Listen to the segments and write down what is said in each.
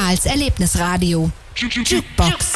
Kanals Erlebnisradio. Jukebox.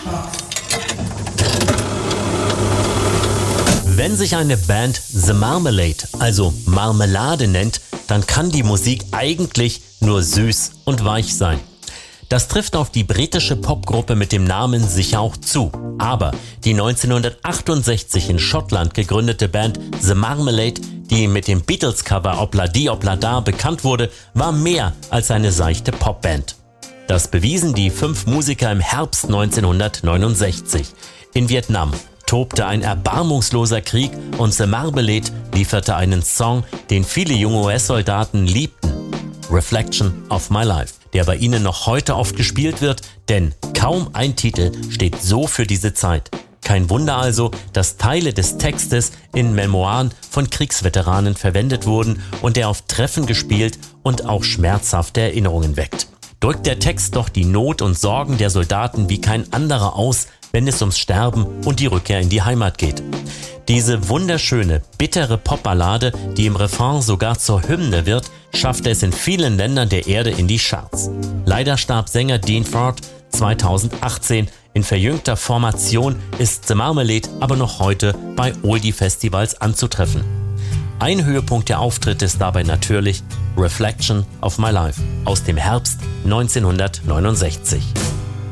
Wenn sich eine Band The Marmalade, also Marmelade nennt, dann kann die Musik eigentlich nur süß und weich sein. Das trifft auf die britische Popgruppe mit dem Namen sicher auch zu. Aber die 1968 in Schottland gegründete Band The Marmalade, die mit dem Beatles-Cover Obladi Oblada bekannt wurde, war mehr als eine seichte Popband. Das bewiesen die 5 Musiker im Herbst 1969. In Vietnam tobte ein erbarmungsloser Krieg und The Marmalade lieferte einen Song, den viele junge US-Soldaten liebten. Reflection of My Life, der bei ihnen noch heute oft gespielt wird, denn kaum ein Titel steht so für diese Zeit. Kein Wunder also, dass Teile des Textes in Memoiren von Kriegsveteranen verwendet wurden und der auf Treffen gespielt und auch schmerzhafte Erinnerungen weckt. Drückt der Text doch die Not und Sorgen der Soldaten wie kein anderer aus, wenn es ums Sterben und die Rückkehr in die Heimat geht. Diese wunderschöne, bittere Popballade, die im Refrain sogar zur Hymne wird, schaffte es in vielen Ländern der Erde in die Charts. Leider starb Sänger Dean Ford 2018. In verjüngter Formation ist The Marmalade aber noch heute bei Oldie-Festivals anzutreffen. Ein Höhepunkt der Auftritte ist dabei natürlich Reflection of My Life aus dem Herbst 1969.